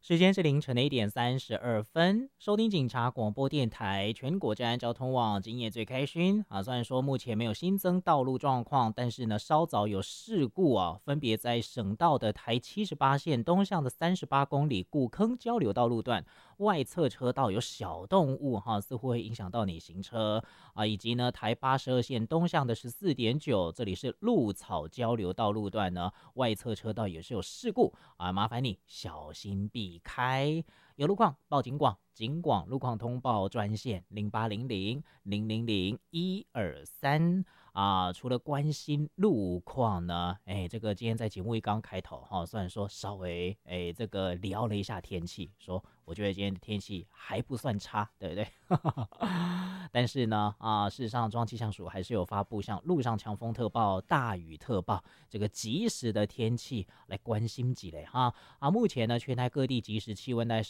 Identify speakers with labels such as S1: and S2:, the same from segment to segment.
S1: 时间是凌晨的1:32，收听警察广播电台全国治安交通网，今夜最开心啊！虽然说目前没有新增道路状况，但是呢，稍早有事故啊，分别在省道的台78线东向的38公里古坑交流道路段外侧车道有小动物哈，似乎会影响到你行车啊，以及呢台82线东向的14.9，这里是鹿草交流道路段呢，外侧车道也是有事故啊，麻烦你小心避开。有路况报警广，警广路况通报专线0800-000-123啊。除了关心路况呢，这个今天在节目一刚开头哈，虽然说稍微这个聊了一下天气，说我觉得今天的天气还不算差，对不对？但是呢，事实上中央气象署还是有发布像陆上强风特报、大雨特报这个即时的天气来关心几类哈。目前呢，全台各地即时气温大概是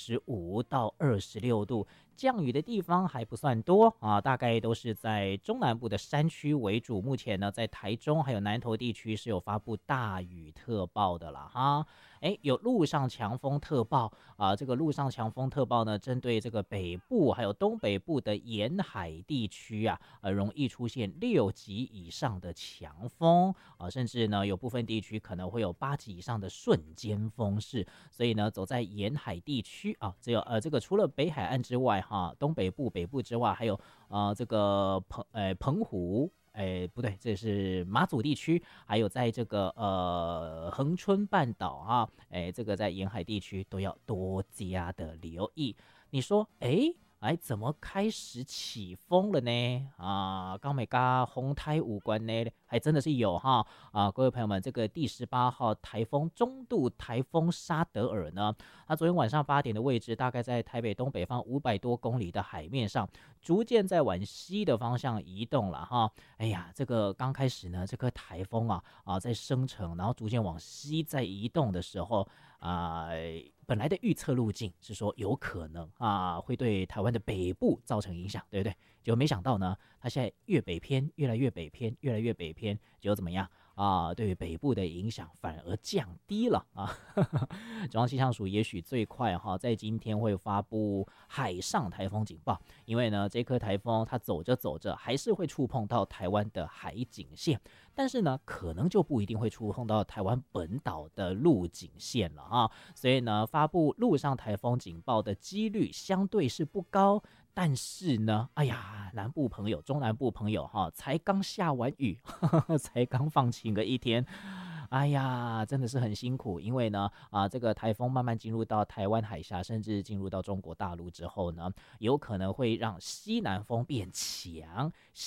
S1: 25到26度，降雨的地方还不算多啊，大概都是在中南部的山区为主。目前呢，在台中还有南投地区是有发布大雨特报的啦哈。有陆上强风特报啊，这个陆上强风特报呢，针对这个北部还有东北部的沿海地区啊，容易出现6级以上的强风啊，甚至呢有部分地区可能会有8级以上的瞬间风势。所以呢，走在沿海地区啊，只有这个除了北海岸之外哈，东北部、北部之外，还有这个澎湖。不对，这是马祖地区，还有在这个恒春半岛啊，这个在沿海地区都要多加的留意。你说，怎么开始起风了呢？刚没跟红台无关呢，还真的是有哈各位朋友们，这个第18号台风中度台风沙德尔呢，它昨天晚上8点的位置，大概在台北东北方500多公里的海面上，逐渐在往西的方向移动了哈。这个刚开始呢，这颗台风在生成，然后逐渐往西在移动的时候本来的预测路径是说有可能会对台湾的北部造成影响，对不对？结果没想到呢，它现在越北偏，越来越北偏，越来越北偏，结果怎么样对于北部的影响反而降低了中央气象署也许最快在今天会发布海上台风警报，因为呢，这颗台风它走着走着还是会触碰到台湾的海警线，但是呢，可能就不一定会触碰到台湾本岛的陆警线了所以呢，发布陆上台风警报的几率相对是不高。但是呢，南部朋友、中南部朋友才刚下完雨，才刚放晴个一天，真的是很辛苦。因为呢，这个台风慢慢进入到台湾海峡，甚至进入到中国大陆之后呢，有可能会让西南风变强，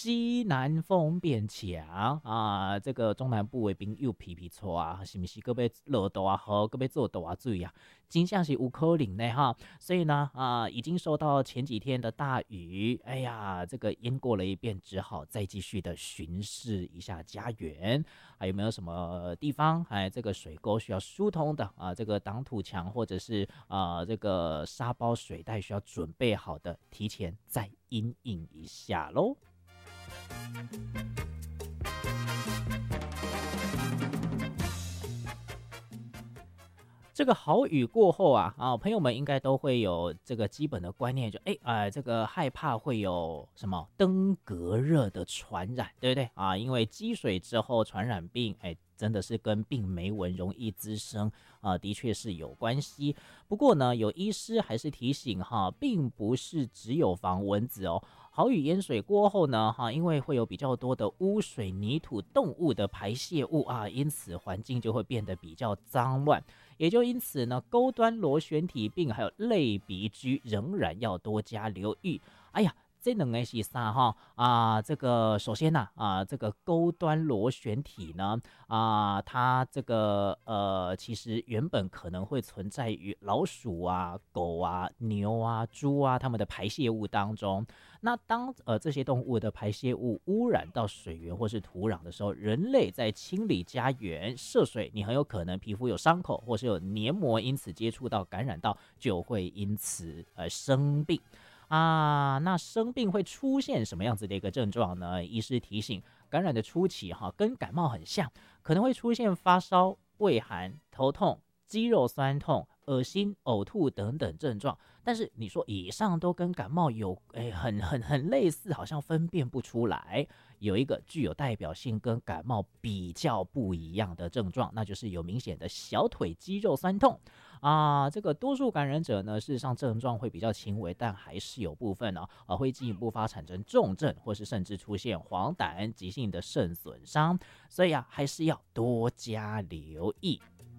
S1: 这个中南部的朋友皮皮错是不是各位落大雨，各位做大水真像是有可能的哈。所以呢，已经受到前几天的大雨，这个淹过了一遍，只好再继续的巡视一下家园，还有没有什么地方这个水沟需要疏通的这个挡土墙或者是这个沙包水袋需要准备好的，提前再因应一下咯。这个好雨过后朋友们应该都会有这个基本的观念，就这个害怕会有什么登革热的传染，对不对因为积水之后传染病，真的是跟病媒蚊容易滋生的确是有关系。不过呢，有医师还是提醒并不是只有防蚊子哦。豪雨淹水过后呢，因为会有比较多的污水、泥土、动物的排泄物因此环境就会变得比较脏乱。也就因此呢，钩端螺旋体病还有类鼻疽仍然要多加留意。这两个是啥这个首先这个钩端螺旋体呢它这个其实原本可能会存在于老鼠狗牛猪它们的排泄物当中。那当这些动物的排泄物污染到水源或是土壤的时候，人类在清理家园涉水，你很有可能皮肤有伤口或是有黏膜，因此接触到感染到，就会因此生病。那生病会出现什么样子的一个症状呢？医师提醒，感染的初期跟感冒很像，可能会出现发烧、畏寒、头痛、肌肉酸痛、 恶心、呕吐等等症状。但是你说以上都跟感冒有很类似，好像分辨不出来。有一个具有代表性跟感冒比较不一样的症状，那就是有明显的小腿肌肉酸痛这个多数感染者呢，事实上症状会比较轻微，但还是有部分会进一步发展成重症，或是甚至出现黄疸、急性的肾损伤，所以还是要多加留意。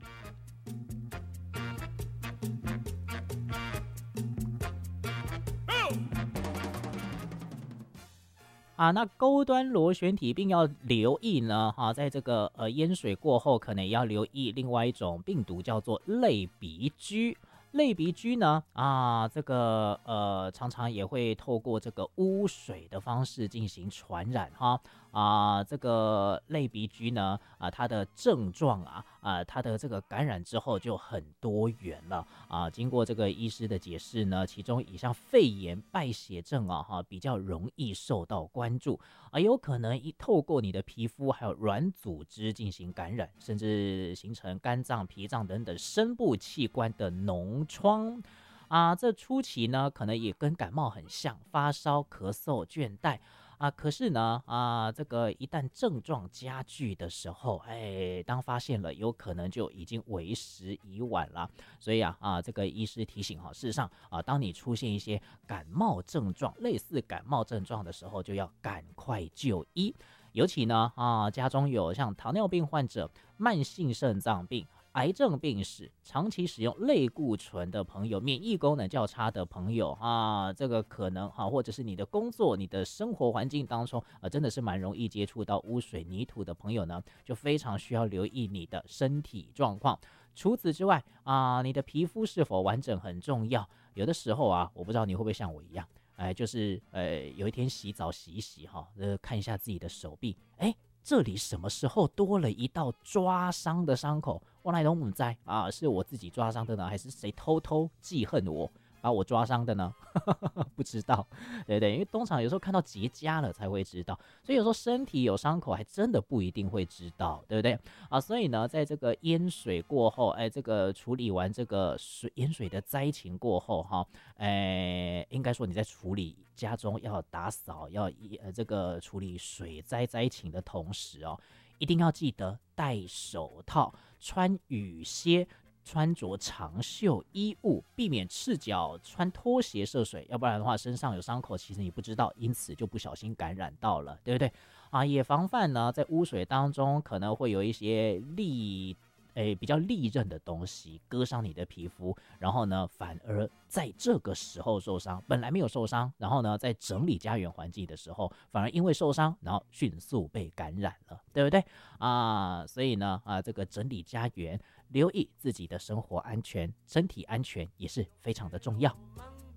S1: 那钩端螺旋体病要留意呢，在这个淹水过后，可能也要留意另外一种病毒，叫做类鼻疽。类鼻疽呢，这个常常也会透过这个污水的方式进行传染这个类鼻疽呢，它的症状它的这个感染之后就很多元了经过这个医师的解释呢，其中以像肺炎、败血症比较容易受到关注有可能透过你的皮肤还有软组织进行感染，甚至形成肝脏、脾脏等等深部器官的脓疮这初期呢，可能也跟感冒很像，发烧、咳嗽、倦怠可是呢这个一旦症状加剧的时候，当发现了，有可能就已经为时已晚了。所以这个医师提醒事实上当你出现一些感冒症状，类似感冒症状的时候，就要赶快就医。尤其呢家中有像糖尿病患者、慢性肾脏病、癌症病史、长期使用类固醇的朋友、免疫功能较差的朋友这个可能或者是你的工作、你的生活环境当中真的是蛮容易接触到污水、泥土的朋友呢，就非常需要留意你的身体状况。除此之外你的皮肤是否完整很重要。有的时候我不知道你会不会像我一样，就是有一天洗澡洗一洗看一下自己的手臂，这里什么时候多了一道抓伤的伤口？我哪都不知道是我自己抓伤的呢，还是谁偷偷记恨我把我抓伤的呢？不知道，对对，因为通常有时候看到结痂了才会知道，所以有时候身体有伤口还真的不一定会知道，对不对所以呢，在这个淹水过后，这个处理完这个淹水的灾情过后应该说你在处理家中要打扫要这个处理水灾情的同时一定要记得戴手套、穿雨靴、穿着长袖衣物，避免赤脚穿拖鞋涉水，要不然的话身上有伤口，其实你不知道，因此就不小心感染到了，对不对也防范呢，在污水当中可能会有一些比较利刃的东西割伤你的皮肤，然后呢反而在这个时候受伤，本来没有受伤，然后呢在整理家园环境的时候反而因为受伤然后迅速被感染了，对不对所以呢这个整理家园，留意自己的生活安全、身体安全也是非常的重要。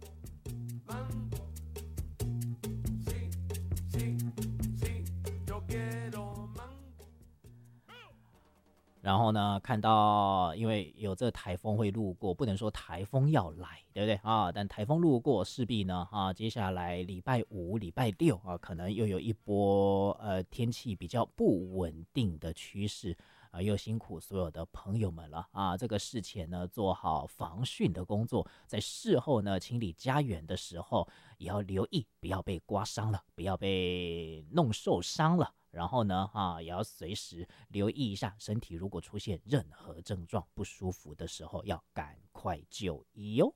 S1: 然后呢，看到因为有这台风会路过，不能说台风要来，对不对但台风路过，势必呢接下来礼拜五、礼拜六可能又有一波天气比较不稳定的趋势又辛苦所有的朋友们了这个事前呢做好防汛的工作，在事后呢清理家园的时候也要留意，不要被刮伤了，不要被弄受伤了。然后呢也要随时留意一下身体，如果出现任何症状不舒服的时候，要赶快就医哟。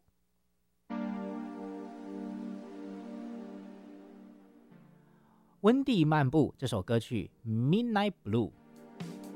S1: 温蒂漫步这首歌曲 Midnight Blue